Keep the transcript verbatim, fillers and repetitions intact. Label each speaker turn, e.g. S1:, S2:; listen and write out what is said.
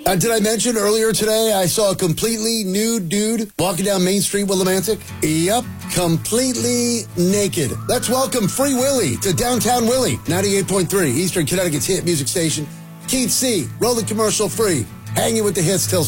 S1: Uh, did I mention earlier today I saw a completely nude dude walking down Main Street, Willimantic? Yep, completely naked. Let's welcome Free Willy to Downtown Willie, ninety-eight point three, Eastern Connecticut's hit music station. Keith C., rolling commercial free, hanging with the hits till